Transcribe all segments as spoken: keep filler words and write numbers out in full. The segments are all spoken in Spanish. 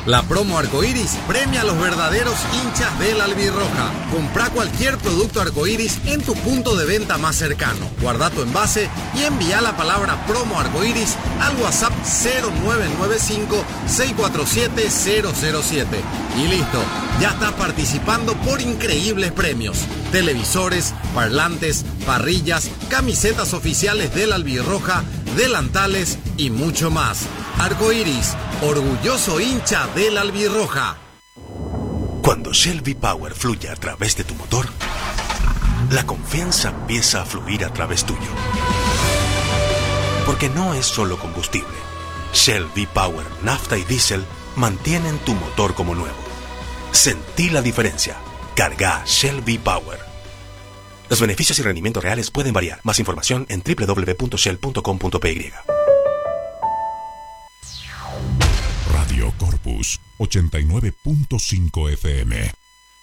La promo Arcoiris premia a los verdaderos hinchas del Albirroja. Comprá cualquier producto Arcoiris en tu punto de venta más cercano. Guarda tu envase y envía la palabra promo Arcoiris al WhatsApp cero nueve nueve cinco, seis cuatro siete, cero cero siete. Y listo, ya estás participando por increíbles premios. Televisores, parlantes, parrillas, camisetas oficiales del Albirroja, delantales y mucho más. Arcoiris, orgulloso hincha del Albirroja. Cuando Shell V-Power fluye a través de tu motor, la confianza empieza a fluir a través tuyo. Porque no es solo combustible. Shell V-Power, nafta y diésel mantienen tu motor como nuevo. Sentí la diferencia. Carga Shell V-Power. Los beneficios y rendimientos reales pueden variar. Más información en doble u doble u doble u punto shell punto com punto p y. Radio Corpus ochenta y nueve punto cinco F M.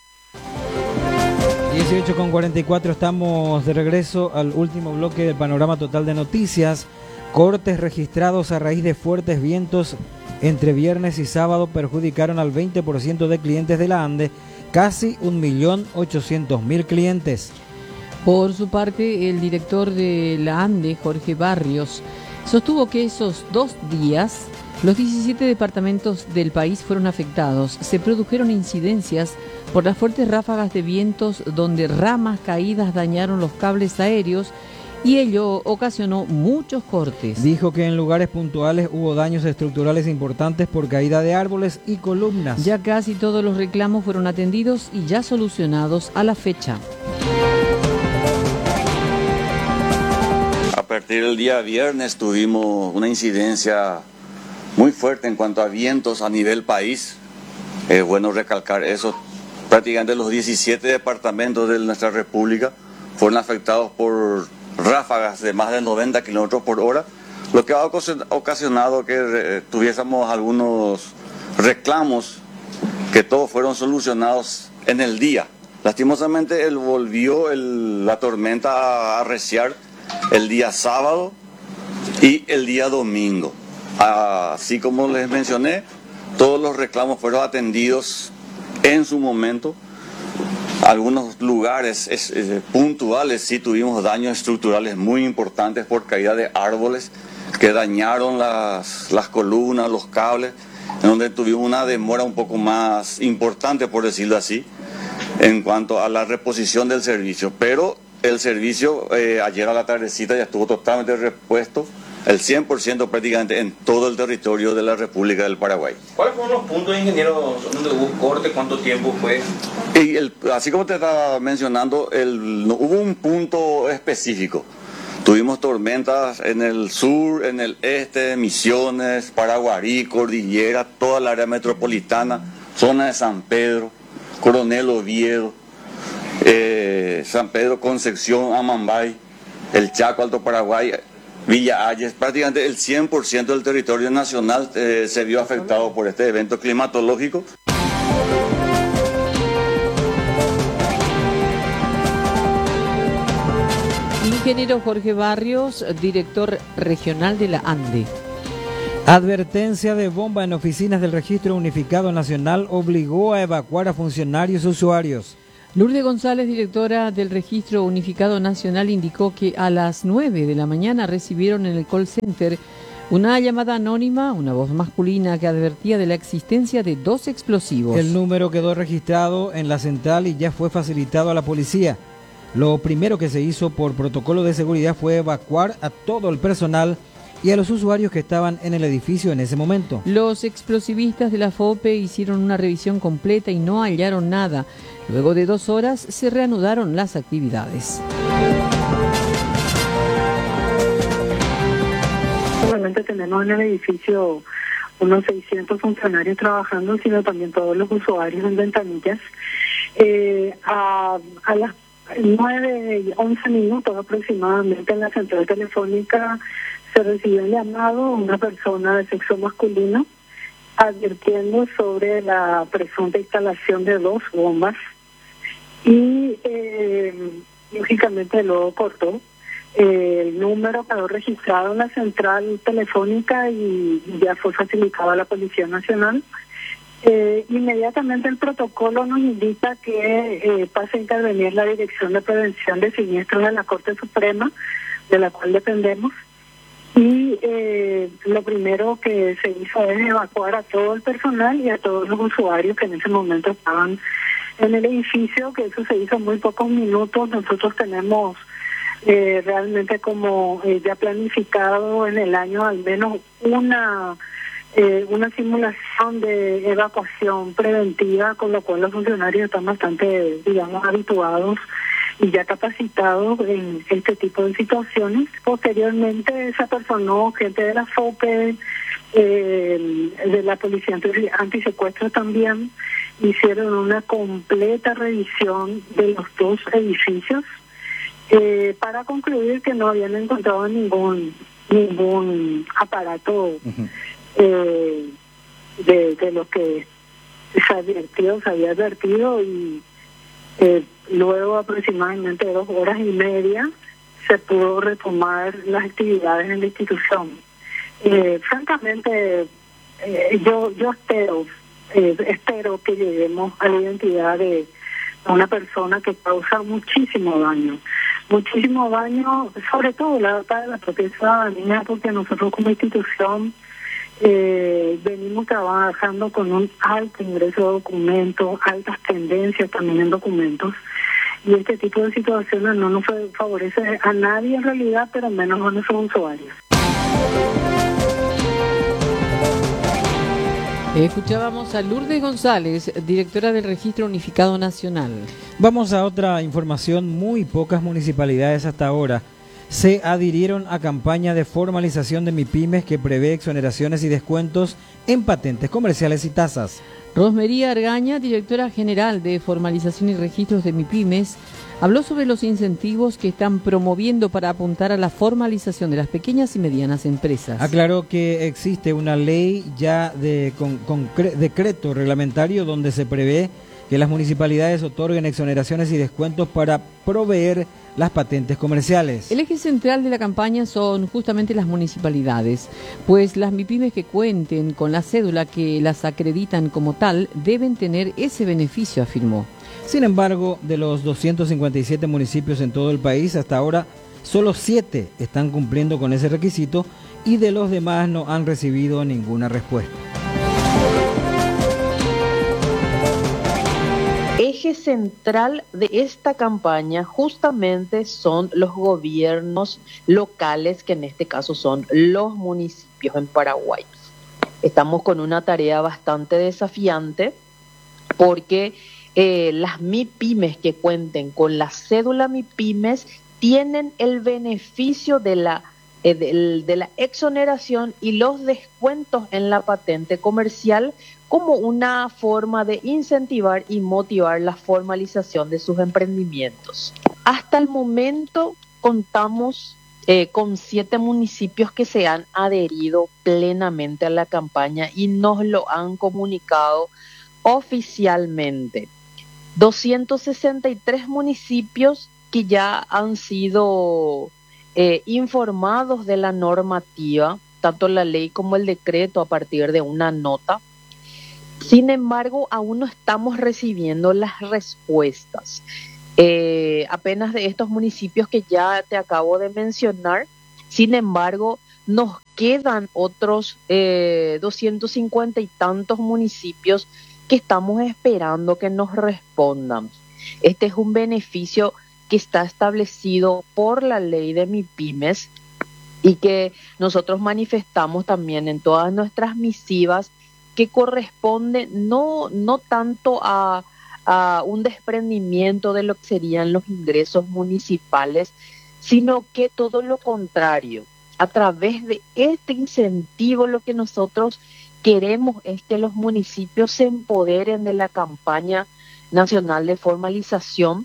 dieciocho con cuarenta y cuatro, estamos de regreso al último bloque del panorama total de noticias. Cortes registrados a raíz de fuertes vientos entre viernes y sábado perjudicaron al veinte por ciento de clientes de la ANDE, casi un millón ochocientos mil clientes. Por su parte, el director de la ANDE, Jorge Barrios, sostuvo que esos dos días los diecisiete departamentos del país fueron afectados. Se produjeron incidencias por las fuertes ráfagas de vientos donde ramas caídas dañaron los cables aéreos y ello ocasionó muchos cortes. Dijo que en lugares puntuales hubo daños estructurales importantes por caída de árboles y columnas. Ya casi todos los reclamos fueron atendidos y ya solucionados a la fecha. A partir del día viernes tuvimos una incidencia muy fuerte en cuanto a vientos a nivel país. Es bueno recalcar eso. Prácticamente los diecisiete departamentos de nuestra república fueron afectados por ráfagas de más de noventa kilómetros por hora, lo que ha ocasionado que tuviésemos algunos reclamos que todos fueron solucionados en el día. Lastimosamente él volvió el, la tormenta a arreciar el día sábado y el día domingo. Así como les mencioné, todos los reclamos fueron atendidos en su momento. Algunos lugares es, es, puntuales sí tuvimos daños estructurales muy importantes por caída de árboles que dañaron las, las columnas, los cables, en donde tuvimos una demora un poco más importante, por decirlo así, en cuanto a la reposición del servicio. Pero el servicio eh, ayer a la tardecita ya estuvo totalmente repuesto, el cien por ciento prácticamente en todo el territorio de la República del Paraguay. ¿Cuáles fueron los puntos, ingeniero, donde hubo corte? ¿Cuánto tiempo fue? Y el, así como te estaba mencionando, el, no, hubo un punto específico. Tuvimos tormentas en el sur, en el este, Misiones, Paraguarí, Cordillera, toda la área metropolitana, zona de San Pedro, Coronel Oviedo, eh, San Pedro, Concepción, Amambay, el Chaco, Alto Paraguay, Villa Ayes. Prácticamente el cien por ciento del territorio nacional eh, se vio afectado por este evento climatológico. Ingeniero Jorge Barrios, director regional de la ANDE. Advertencia de bomba en oficinas del Registro Unificado Nacional obligó a evacuar a funcionarios y usuarios. Lourdes González, directora del Registro Unificado Nacional, indicó que a las nueve de la mañana recibieron en el call center una llamada anónima, una voz masculina que advertía de la existencia de dos explosivos. El número quedó registrado en la central y ya fue facilitado a la policía. Lo primero que se hizo por protocolo de seguridad fue evacuar a todo el personal y a los usuarios que estaban en el edificio en ese momento. Los explosivistas de la FOPE hicieron una revisión completa y no hallaron nada. Luego de dos horas se reanudaron las actividades. Solamente tenemos en el edificio unos seiscientos funcionarios trabajando, sino también todos los usuarios en ventanillas. Eh, a, a las nueve y once minutos aproximadamente en la central telefónica se recibió un llamado, una persona de sexo masculino, advirtiendo sobre la presunta instalación de dos bombas y eh, lógicamente luego cortó. Eh, el número quedó registrado en la central telefónica y ya fue facilitado a la Policía Nacional Eh, inmediatamente el protocolo nos indica que eh, pase a intervenir la Dirección de Prevención de Siniestros de la Corte Suprema, de la cual dependemos, y eh, lo primero que se hizo es evacuar a todo el personal y a todos los usuarios que en ese momento estaban en el edificio, que eso se hizo en muy pocos minutos. Nosotros tenemos eh, realmente como eh, ya planificado en el año al menos una... Eh, una simulación de evacuación preventiva, con lo cual los funcionarios están bastante, digamos, habituados y ya capacitados en este tipo de situaciones. Posteriormente se apersonó gente de la FOPE, eh, de la Policía Anti- Antisecuestro también, hicieron una completa revisión de los dos edificios eh, para concluir que no habían encontrado ningún ningún aparato uh-huh. Eh, de, de lo que se advirtió, se había advertido, y eh, luego aproximadamente dos horas y media se pudo retomar las actividades en la institución. Eh, francamente, eh, yo yo espero, eh, espero que lleguemos a la identidad de una persona que causa muchísimo daño, muchísimo daño, sobre todo la, para la propia ciudadanía, porque nosotros como institución Eh, venimos trabajando con un alto ingreso de documentos, altas tendencias también en documentos, y este tipo de situaciones no nos favorece a nadie en realidad, pero menos a nuestros usuarios. Escuchábamos a Lourdes González, directora del Registro Unificado Nacional. Vamos a otra información. Muy pocas municipalidades hasta ahora se adhirieron a campaña de formalización de MIPYMES que prevé exoneraciones y descuentos en patentes comerciales y tasas. Rosmería Argaña, directora general de Formalización y Registros de MIPYMES, habló sobre los incentivos que están promoviendo para apuntar a la formalización de las pequeñas y medianas empresas. Aclaró que existe una ley ya de con, con decreto reglamentario donde se prevé que las municipalidades otorguen exoneraciones y descuentos para proveer las patentes comerciales. El eje central de la campaña son justamente las municipalidades, pues las MIPYMES que cuenten con la cédula que las acreditan como tal deben tener ese beneficio, afirmó. Sin embargo, de los doscientos cincuenta y siete municipios en todo el país, hasta ahora solo siete están cumpliendo con ese requisito y de los demás no han recibido ninguna respuesta. Eje central de esta campaña justamente son los gobiernos locales, que en este caso son los municipios en Paraguay. Estamos con una tarea bastante desafiante porque eh, las MIPYMES que cuenten con la cédula MIPYMES tienen el beneficio de la, eh, de, de la exoneración y los descuentos en la patente comercial como una forma de incentivar y motivar la formalización de sus emprendimientos. Hasta el momento contamos eh, con siete municipios que se han adherido plenamente a la campaña y nos lo han comunicado oficialmente. doscientos sesenta y tres municipios que ya han sido eh, informados de la normativa, tanto la ley como el decreto, a partir de una nota. Sin embargo, aún no estamos recibiendo las respuestas. Eh, apenas de estos municipios que ya te acabo de mencionar. Sin embargo, nos quedan otros eh, doscientos cincuenta y tantos municipios que estamos esperando que nos respondan. Este es un beneficio que está establecido por la ley de MIPYMES y que nosotros manifestamos también en todas nuestras misivas, que corresponde no, no tanto a, a un desprendimiento de lo que serían los ingresos municipales, sino que todo lo contrario. A través de este incentivo, lo que nosotros queremos es que los municipios se empoderen de la campaña nacional de formalización.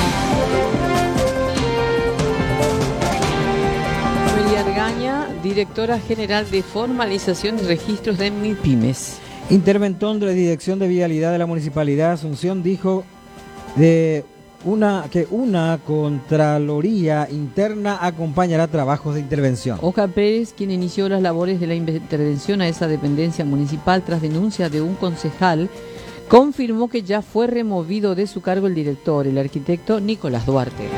María Argaña, directora general de Formalización y Registros de MIPYMES. Interventón de la Dirección de Vialidad de la Municipalidad de Asunción dijo de una que una Contraloría Interna acompañará trabajos de intervención. Oscar Pérez, quien inició las labores de la intervención a esa dependencia municipal tras denuncia de un concejal, confirmó que ya fue removido de su cargo el director, el arquitecto Nicolás Duarte.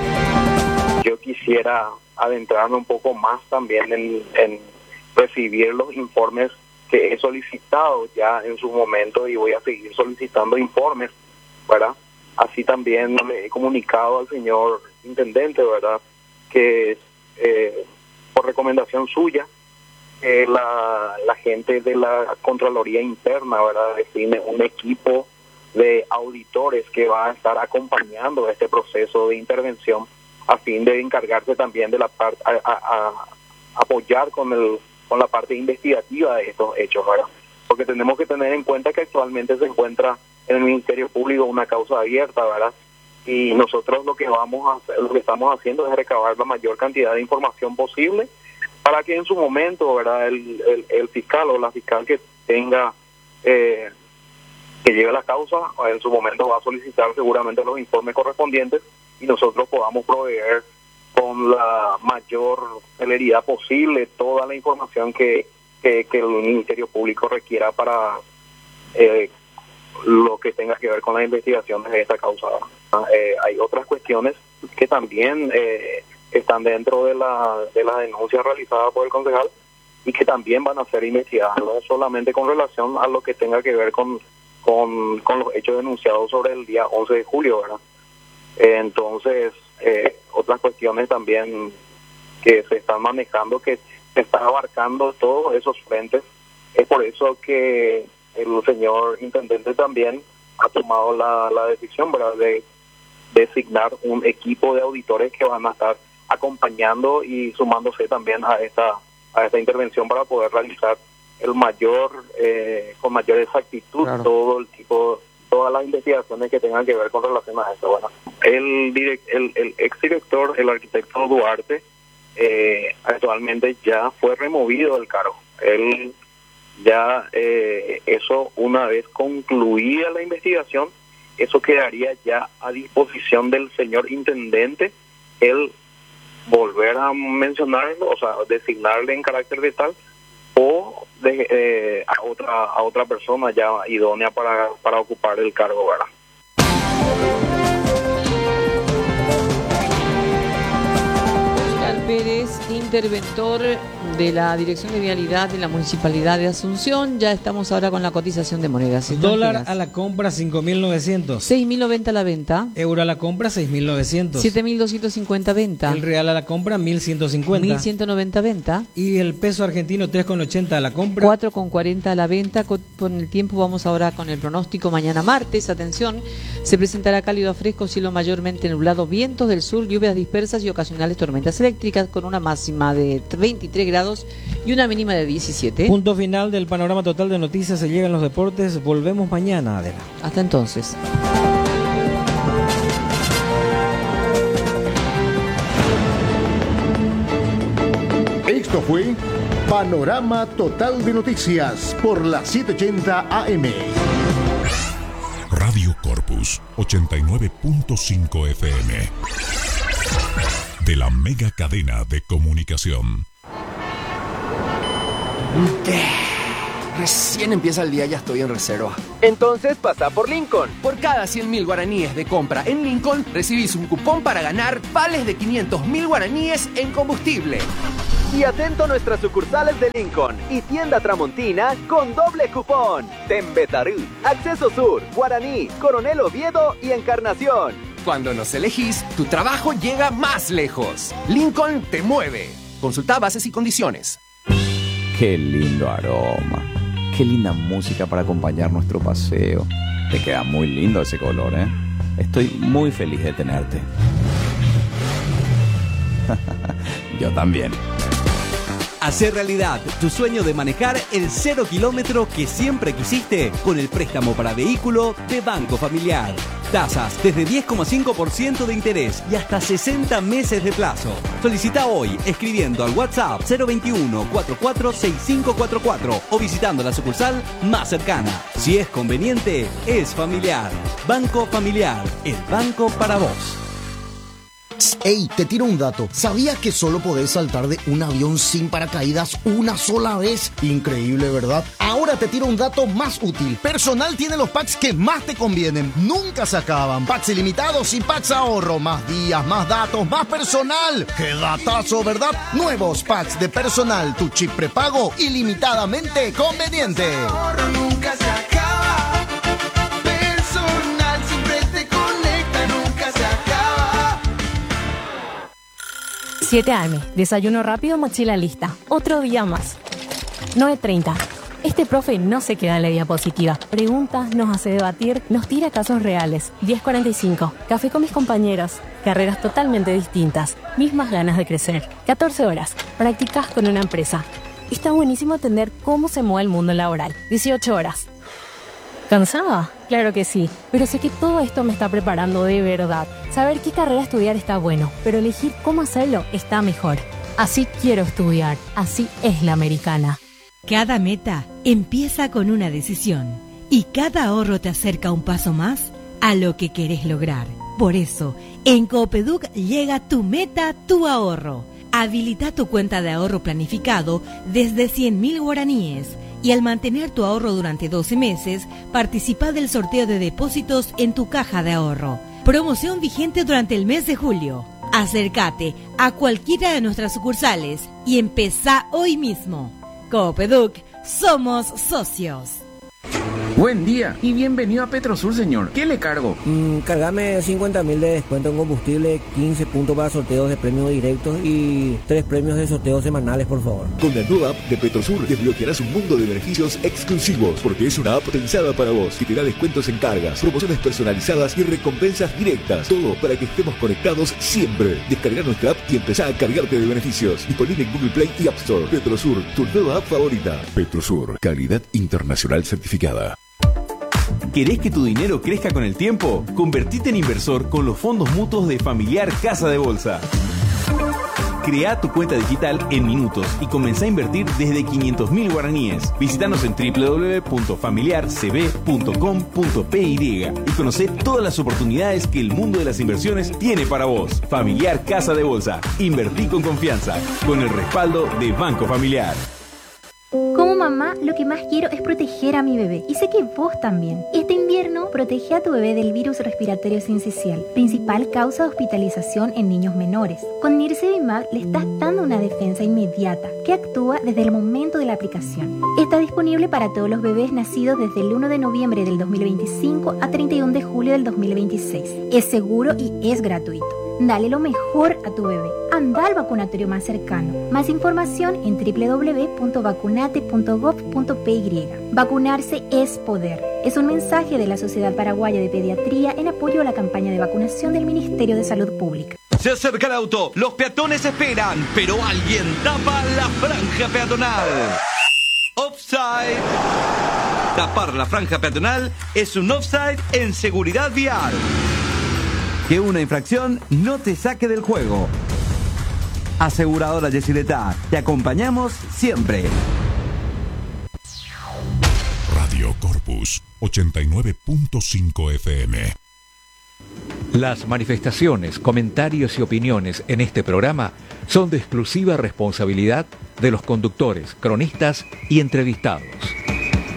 Yo quisiera adentrarme un poco más también en, en recibir los informes que he solicitado ya en su momento y voy a seguir solicitando informes, ¿verdad? Así también le he comunicado al señor intendente, ¿verdad?, que eh, por recomendación suya, eh, la, la gente de la Contraloría Interna, ¿verdad?, define un equipo de auditores que va a estar acompañando este proceso de intervención a fin de encargarse también de la parte, a, a, a apoyar con el con la parte investigativa de estos hechos, ¿verdad? Porque tenemos que tener en cuenta que actualmente se encuentra en el Ministerio Público una causa abierta, ¿verdad? Y nosotros lo que vamos a hacer, lo que estamos haciendo es recabar la mayor cantidad de información posible para que en su momento, ¿verdad?, el, el, el fiscal o la fiscal que tenga eh, que lleve la causa, en su momento va a solicitar seguramente los informes correspondientes y nosotros podamos proveer con la mayor celeridad posible toda la información que, que, que el Ministerio Público requiera para eh, lo que tenga que ver con las investigaciones de esta causa. Eh, hay otras cuestiones que también eh, están dentro de la de la denuncia realizada por el concejal y que también van a ser investigadas, no solamente con relación a lo que tenga que ver con, con, con los hechos denunciados sobre el día once de julio, ¿verdad? Eh, entonces, eh, otras cuestiones también que se están manejando, que se están abarcando todos esos frentes. Es por eso que el señor intendente también ha tomado la, la decisión, ¿verdad?, de designar un equipo de auditores que van a estar acompañando y sumándose también a esta a esta intervención para poder realizar el mayor eh, con mayor exactitud, claro, todo el tipo todas las investigaciones que tengan que ver con relación a esto. Bueno, el, direct, el, el exdirector, el arquitecto Duarte, eh, actualmente ya fue removido del cargo. Él ya, eh, eso una vez concluida la investigación, eso quedaría ya a disposición del señor intendente, él volver a mencionarlo, o sea, designarle en carácter de tal, o de, eh, a otra a otra persona ya idónea para, para ocupar el cargo, ¿verdad? Oscar Pérez, interventor de la Dirección de Vialidad de la Municipalidad de Asunción. Ya estamos ahora con la cotización de monedas. Dólar a la compra cinco mil novecientos. seis mil noventa a la venta. Euro a la compra seis mil novecientos. siete mil doscientos cincuenta venta. El real a la compra mil ciento cincuenta. mil ciento noventa venta. Y el peso argentino tres con ochenta a la compra. cuatro con cuarenta a la venta. Con el tiempo vamos ahora con el pronóstico. Mañana martes, atención, se presentará cálido a fresco, cielo mayormente nublado, vientos del sur, lluvias dispersas y ocasionales tormentas eléctricas con una máxima de veintitrés grados y una mínima de diecisiete. Punto final del panorama total de noticias. Se llega en los deportes. Volvemos mañana, Adela. Hasta entonces. Esto fue Panorama Total de Noticias por la setecientos ochenta A M. Radio Corpus ochenta y nueve punto cinco F M. De la mega cadena de comunicación. ¿Qué? Recién empieza el día y ya estoy en reserva. Entonces pasa por Lincoln. Por cada cien mil guaraníes de compra en Lincoln, recibís un cupón para ganar vales de quinientos mil guaraníes en combustible. Y atento a nuestras sucursales de Lincoln y tienda Tramontina con doble cupón. Tembetarú, Acceso Sur, Guaraní, Coronel Oviedo y Encarnación. Cuando nos elegís, tu trabajo llega más lejos. Lincoln te mueve. Consulta bases y condiciones. Qué lindo aroma. Qué linda música para acompañar nuestro paseo. Te queda muy lindo ese color, ¿eh? Estoy muy feliz de tenerte. Yo también. Hacer realidad tu sueño de manejar el cero kilómetro que siempre quisiste con el préstamo para vehículo de Banco Familiar. Tasas desde diez coma cinco por ciento de interés y hasta sesenta meses de plazo. Solicita hoy escribiendo al WhatsApp cero veintiuno, cuarenta y cuatro, sesenta y cinco cuarenta y cuatro o visitando la sucursal más cercana. Si es conveniente, es familiar. Banco Familiar, el banco para vos. Ey, te tiro un dato. ¿Sabías que solo podés saltar de un avión sin paracaídas una sola vez? Increíble, ¿verdad? Ahora te tiro un dato más útil. Personal tiene los packs que más te convienen. Nunca se acaban. Packs ilimitados y packs ahorro. Más días, más datos, más personal. ¡Qué datazo!, ¿verdad? Nuevos packs de Personal. Tu chip prepago ilimitadamente conveniente. Ahorro nunca se acaba. Personal siempre te conecta, nunca se acaba. siete a eme, desayuno rápido, mochila lista. Otro día más. nueve treinta. Este profe no se queda en la diapositiva. Pregunta, nos hace debatir, nos tira casos reales. diez cuarenta y cinco. Café con mis compañeros. Carreras totalmente distintas. Mismas ganas de crecer. catorce horas. Practicas con una empresa. Está buenísimo entender cómo se mueve el mundo laboral. dieciocho horas. ¿Cansada? Claro que sí, pero sé que todo esto me está preparando de verdad. Saber qué carrera estudiar está bueno, pero elegir cómo hacerlo está mejor. Así quiero estudiar, así es la americana. Cada meta empieza con una decisión y cada ahorro te acerca un paso más a lo que querés lograr. Por eso, en Coopeduc llega tu meta, tu ahorro. Habilita tu cuenta de ahorro planificado desde cien mil guaraníes. Y al mantener tu ahorro durante doce meses, participa del sorteo de depósitos en tu caja de ahorro. Promoción vigente durante el mes de julio. Acércate a cualquiera de nuestras sucursales y empezá hoy mismo. Coopeduc, somos socios. Buen día y bienvenido a Petrosur, señor. ¿Qué le cargo? Mm, cargame cincuenta mil de descuento en combustible, quince puntos para sorteos de premios directos y tres premios de sorteos semanales, por favor. Con la nueva app de Petrosur desbloquearás un mundo de beneficios exclusivos, porque es una app pensada para vos, que te da descuentos en cargas, promociones personalizadas y recompensas directas. Todo para que estemos conectados siempre. Descarga nuestra app y empezá a cargarte de beneficios. Disponible en Google Play y App Store. Petrosur, tu nueva app favorita. Petrosur, calidad internacional certificada. ¿Querés que tu dinero crezca con el tiempo? Convertite en inversor con los fondos mutuos de Familiar Casa de Bolsa. Crea tu cuenta digital en minutos y comenzá a invertir desde quinientos mil guaraníes. Visítanos en doble u doble u doble u punto familiar c b punto com punto p y y conocé todas las oportunidades que el mundo de las inversiones tiene para vos. Familiar Casa de Bolsa. Invertí con confianza, con el respaldo de Banco Familiar. Como mamá, lo que más quiero es proteger a mi bebé. Y sé que vos también. Este invierno, protege a tu bebé del virus respiratorio sincicial, principal causa de hospitalización en niños menores. Con Nirsevimab le estás dando una defensa inmediata que actúa desde el momento de la aplicación. Está disponible para todos los bebés nacidos desde el uno de noviembre del dos mil veinticinco a treinta y uno de julio del dos mil veintiséis. Es seguro y es gratuito. Dale lo mejor a tu bebé. Anda al vacunatorio más cercano. Más información en doble u doble u doble u punto vacunate punto gov punto p y. Vacunarse es poder. Es un mensaje de la Sociedad Paraguaya de Pediatría en apoyo a la campaña de vacunación del Ministerio de Salud Pública. Se acerca el auto, los peatones esperan, pero alguien tapa la franja peatonal. Offside. Tapar la franja peatonal es un offside en seguridad vial. Que una infracción no te saque del juego. Aseguradora Yesileta, te acompañamos siempre. Radio Corpus ochenta y nueve punto cinco F M. Las manifestaciones, comentarios y opiniones en este programa son de exclusiva responsabilidad de los conductores, cronistas y entrevistados.